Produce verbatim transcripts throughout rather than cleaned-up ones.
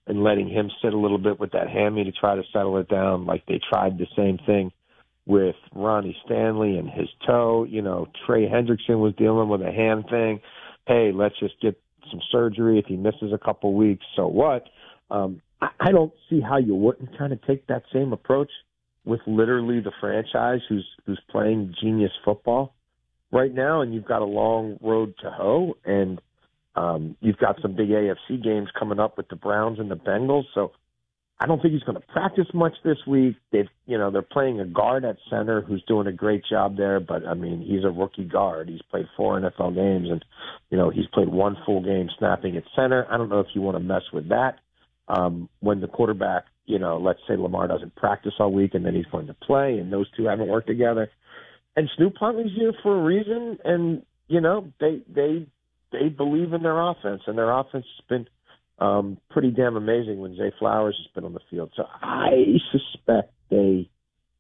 and letting him sit a little bit with that hammy to try to settle it down. Like they tried the same thing with Ronnie Stanley and his toe. You know, Trey Hendrickson was dealing with a hand thing. Hey, let's just get some surgery. If he misses a couple weeks, so what? Um, I, I don't see how you wouldn't kind of take that same approach with literally the franchise who's who's playing genius football right now, and you've got a long road to hoe, and um, you've got some big A F C games coming up with the Browns and the Bengals. So I don't think he's going to practice much this week. They've, you know, they're playing a guard at center who's doing a great job there, but I mean, he's a rookie guard. He's played four N F L games, and you know, he's played one full game snapping at center. I don't know if you want to mess with that um, when the quarterback, you know, let's say Lamar doesn't practice all week and then he's going to play, and those two haven't worked together. And Snoop Huntley's here for a reason, and you know, they they they believe in their offense, and their offense has been Um, pretty damn amazing when Zay Flowers has been on the field. So I suspect they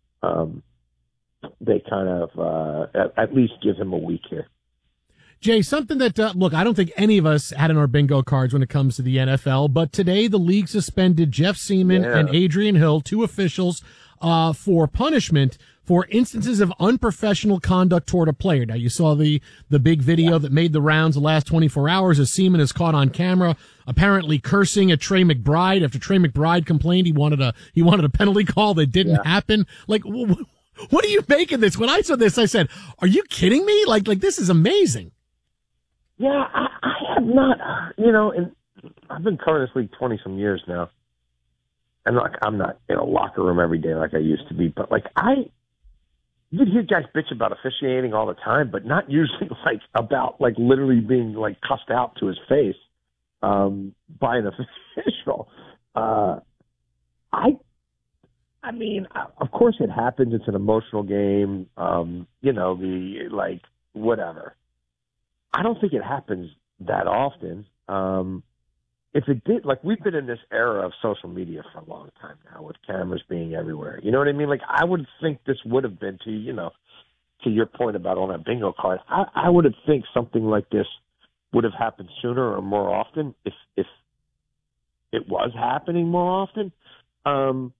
um, they kind of uh, at, at least give him a week here. Jay, something that, uh, look, I don't think any of us had in our bingo cards when it comes to the N F L, but today the league suspended Jeff Seaman yeah. and Adrian Hill, two officials, uh, for punishment for instances of unprofessional conduct toward a player. Now, you saw the, the big video yeah. that made the rounds the last twenty-four hours as Seaman is caught on camera, apparently cursing at Trey McBride after Trey McBride complained he wanted a, he wanted a penalty call that didn't yeah. happen. Like, w- what do you make of this? When I saw this, I said, are you kidding me? Like, like, this is amazing. Yeah, I, I have not, you know, and I've been covering this league twenty-some years now. And like, I'm not in a locker room every day like I used to be, but like I, you hear guys bitch about officiating all the time, but not usually like about like literally being like cussed out to his face um, by an official. Uh, I, I mean, of course it happens. It's an emotional game. Um, you know, the like whatever. I don't think it happens that often. Um, if it did, like we've been in this era of social media for a long time now with cameras being everywhere. You know what I mean? Like I would think this would have been to, you know, to your point about on that bingo card, I, I would have think something like this would have happened sooner or more often if, if it was happening more often. Um,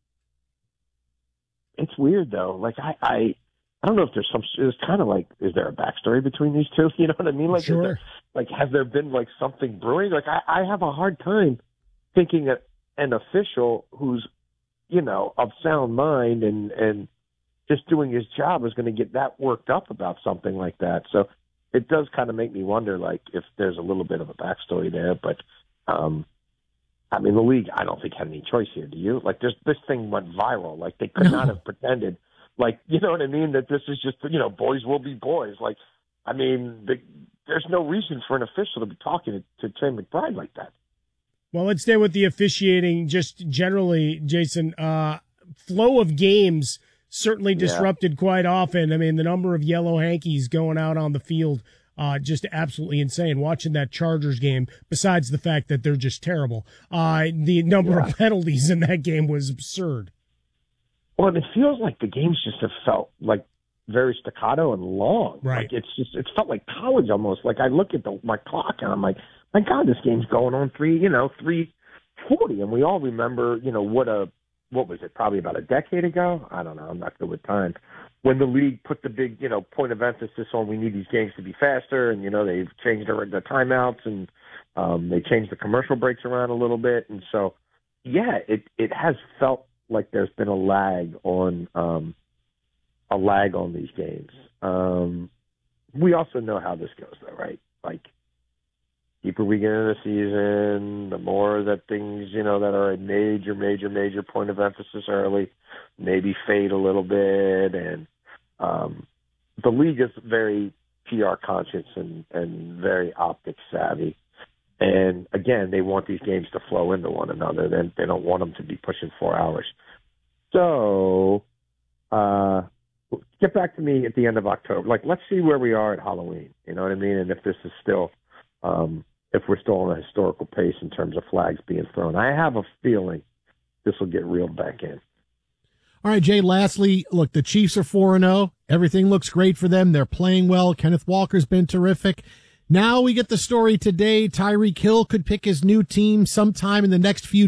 it's weird though. Like I, I, I don't know if there's some, it's kind of like, is there a backstory between these two? You know what I mean? Like, sure. there, like, has there been like something brewing? Like, I, I have a hard time thinking that an official who's, you know, of sound mind and, and just doing his job is going to get that worked up about something like that. So it does kind of make me wonder, like, if there's a little bit of a backstory there. But, um, I mean, the league, I don't think had any choice here. Do you? Like, this, this thing went viral. Like, they could not have pretended. Like, you know what I mean? That this is just, you know, boys will be boys. Like, I mean, the, there's no reason for an official to be talking to, to Trey McBride like that. Well, let's stay with the officiating just generally, Jason. Uh, flow of games certainly disrupted yeah. quite often. I mean, the number of yellow hankies going out on the field, uh, just absolutely insane. Watching that Chargers game, besides the fact that they're just terrible, uh, the number yeah. of penalties in that game was absurd. Well, it feels like the games just have felt like very staccato and long. Right. Like it's just, it's felt like college almost. Like I look at the, my clock and I'm like, my God, this game's going on three, you know, three forty. And we all remember, you know, what a, what was it, probably about a decade ago? I don't know. I'm not good with time. When the league put the big, you know, point of emphasis on we need these games to be faster. And, you know, they've changed the, the timeouts and um, they changed the commercial breaks around a little bit. And so, yeah, it, it has felt like there's been a lag on um, a lag on these games. Um, we also know how this goes, though, right? Like, deeper we get into the season, the more that things, you know, that are a major, major, major point of emphasis early, maybe fade a little bit. And um, the league is very P R conscious and, and very optics savvy. And again, they want these games to flow into one another. Then they don't want them to be pushing four hours. So, uh, get back to me at the end of October. Like, let's see where we are at Halloween. You know what I mean? And if this is still, um, if we're still on a historical pace in terms of flags being thrown. I have a feeling this will get reeled back in. All right, Jay, lastly, look, the Chiefs are four and oh. Everything looks great for them. They're playing well. Kenneth Walker's been terrific. Now we get the story today. Tyreek Hill could pick his new team sometime in the next few